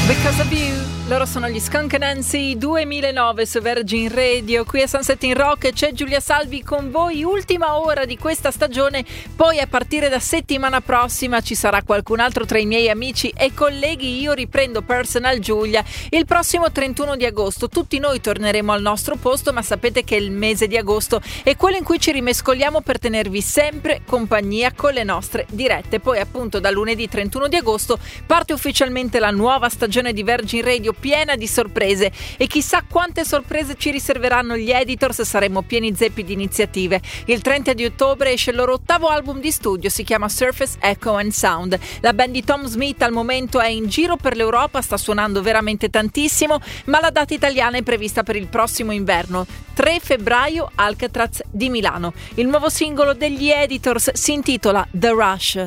Because of You, loro sono gli Skunk Nancy 2009 su Virgin Radio. Qui a Sunset in Rock c'è Giulia Salvi con voi, ultima ora di questa stagione, poi a partire da settimana prossima ci sarà qualcun altro tra i miei amici e colleghi. Io riprendo Personal Giulia il prossimo 31 di agosto. Tutti noi torneremo al nostro posto, ma sapete che il mese di agosto è quello in cui ci rimescoliamo per tenervi sempre compagnia con le nostre dirette. Poi appunto da lunedì 31 di agosto parte ufficialmente la nuova stagione di Virgin Radio, piena di sorprese, e chissà quante sorprese ci riserveranno gli editors. Saremo pieni zeppi di iniziative. Il 30 di ottobre esce il loro 8º album di studio, si chiama Surface Echo and Sound. La band di Tom Smith al momento è in giro per l'Europa, sta suonando veramente tantissimo, ma la data italiana è prevista per il prossimo inverno, 3 febbraio, Alcatraz di Milano. Il nuovo singolo degli editors si intitola The Rush.